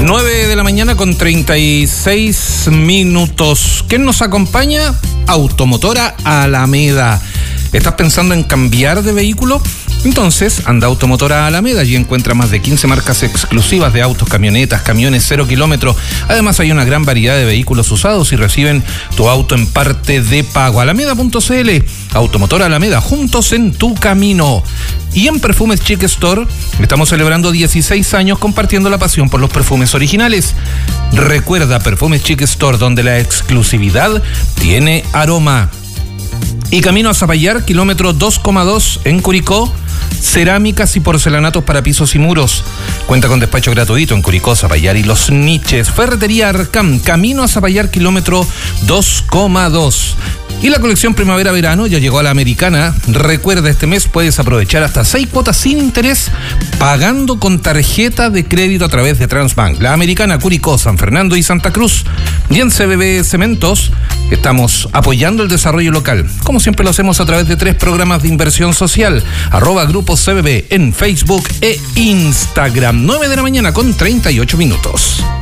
9 de la mañana con 36 minutos. ¿Quién nos acompaña? Automotora Alameda. ¿Estás pensando en cambiar de vehículo? Entonces, anda a Automotora Alameda. Allí encuentra más de 15 marcas exclusivas de autos, camionetas, camiones 0 kilómetros. Además, hay una gran variedad de vehículos usados y reciben tu auto en parte de pago. Alameda.cl. Automotora Alameda, juntos en tu camino. Y en Perfumes Chic Store estamos celebrando 16 años compartiendo la pasión por los perfumes originales. Recuerda, Perfumes Chic Store, donde la exclusividad tiene aroma. Y camino a Zapallar, kilómetro 2,2 en Curicó, cerámicas y porcelanatos para pisos y muros. Cuenta con despacho gratuito en Curicó, Zapallar y Los Niches. Ferretería Arcam, camino a Zapallar, kilómetro 2,2. Y la colección primavera-verano ya llegó a la Americana. Recuerda, este mes puedes aprovechar hasta 6 cuotas sin interés pagando con tarjeta de crédito a través de Transbank. La Americana, Curicó, San Fernando y Santa Cruz. Y en CBB Cementos estamos apoyando el desarrollo local, como siempre lo hacemos a través de 3 programas de inversión social. @Grupo CBB en Facebook e Instagram. 9 de la mañana con 38 minutos.